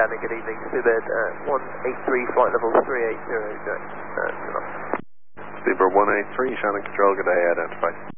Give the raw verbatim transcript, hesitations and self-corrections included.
Shannon, good evening. Seabird uh, one eight three, flight level three eight zero, direct uh, to London. Seabird one eight three, Shannon Control, good day, identified.